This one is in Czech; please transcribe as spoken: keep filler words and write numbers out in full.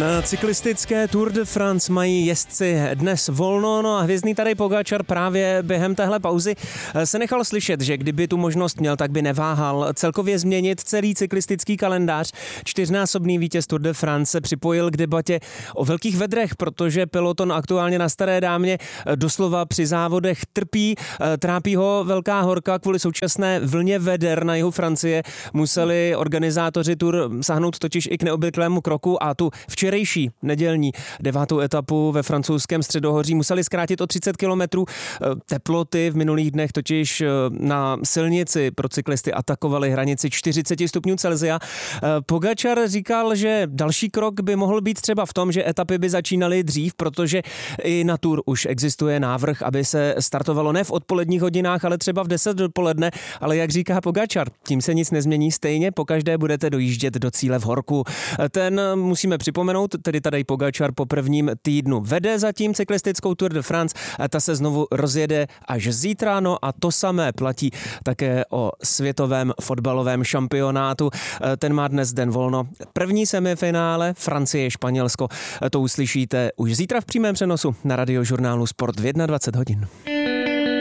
Na cyklistické Tour de France mají jezdci dnes volno, no a hvězdný Tadej Pogačar právě během téhle pauzy se nechal slyšet, že kdyby tu možnost měl, tak by neváhal celkově změnit celý cyklistický kalendář. Čtyřnásobný vítěz Tour de France se připojil k debatě o velkých vedrech, protože peloton aktuálně na Staré dámě doslova při závodech trpí, trápí ho velká horka kvůli současné vlně veder na jihu Francie. Museli organizátoři Tour sáhnout totiž i k neobvyklému kroku a tu včerejší nedělní devátou etapu ve francouzském Středohoří museli zkrátit o třicet kilometrů. Teploty v minulých dnech totiž na silnici pro cyklisty atakovaly hranici čtyřicet stupňů Celsia. Pogačar říkal, že další krok by mohl být třeba v tom, že etapy by začínaly dřív, protože i na Tour už existuje návrh, aby se startovalo ne v odpoledních hodinách, ale třeba v deset dopoledne, ale jak říká Pogačar, tím se nic nezmění, stejně pokaždé budete dojíždět do cíle v horku. Ten musíme připomenout, tedy Tadej Pogačar po prvním týdnu vede zatím cyklistickou Tour de France, ta se znovu rozjede až zítra, no a to samé platí také o světovém fotbalovém šampionátu. Ten má dnes den volno. První semifinále Francie, Španělsko, to uslyšíte už zítra v přímém přenosu na Radiožurnálu Sport v dvacet jedna hodin.